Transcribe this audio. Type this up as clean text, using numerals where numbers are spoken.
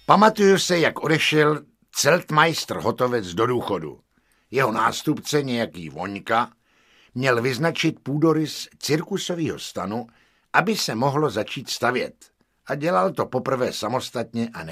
Pamatuju se, jak odešel Zeltmeister Hotovec do důchodu. Jeho nástupce, nějaký Voňka, měl vyznačit půdorys cirkusového stanu, aby se mohlo začít stavět. A dělal to poprvé samostatně a